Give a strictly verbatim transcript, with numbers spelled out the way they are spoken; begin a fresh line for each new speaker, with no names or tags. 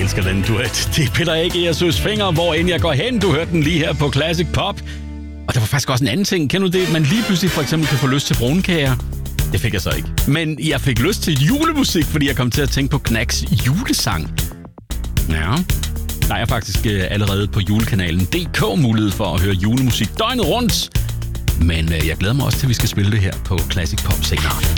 elsker den duet. Det er Peter A G og Søs Fenger, hvor end jeg går hen. Du hørte den lige her på Classic Pop. Og der var faktisk også en anden ting. Kender du det? Man lige pludselig for eksempel kan få lyst til brunkager. Det fik jeg så ikke. Men jeg fik lyst til julemusik, fordi jeg kom til at tænke på Knacks julesang. Ja, der er faktisk øh, allerede på julekanalen D K mulighed for at høre julemusik døgnet rundt. Men øh, jeg glæder mig også til, at vi skal spille det her på Classic Pop senere.